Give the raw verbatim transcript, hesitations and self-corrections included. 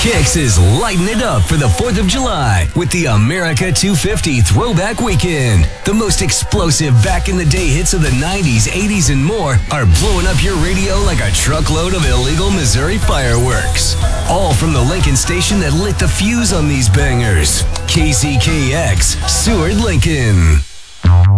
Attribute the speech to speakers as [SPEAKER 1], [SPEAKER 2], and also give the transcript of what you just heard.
[SPEAKER 1] Kicks is lighting it up for the fourth of July with the America two fifty Throwback Weekend. The most explosive back-in-the-day hits of the nineties, eighties, and more are blowing up your radio like a truckload of illegal Missouri fireworks. All from the Lincoln station that lit the fuse on these bangers. K C K X, Seward, Lincoln.